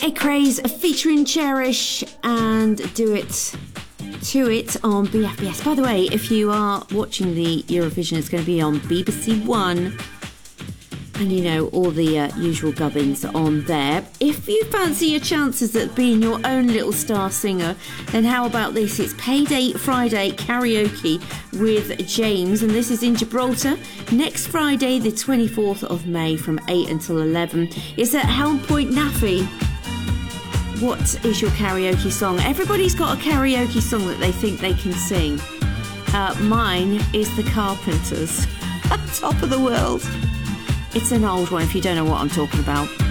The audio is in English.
Craze featuring Cherish and Do It To It on BFBS. By the way, if you are watching the Eurovision, it's going to be on BBC One. And you know, all the usual gubbins on there. If you fancy your chances at being your own little star singer, then how about this? It's Payday Friday karaoke with James, and this is in Gibraltar next Friday, the 24th of May from 8 until 11. It's at Helm Point Naffy. What is your karaoke song? Everybody's got a karaoke song that they think they can sing. Mine is The Carpenters, Top of the World. It's an old one if you don't know what I'm talking about.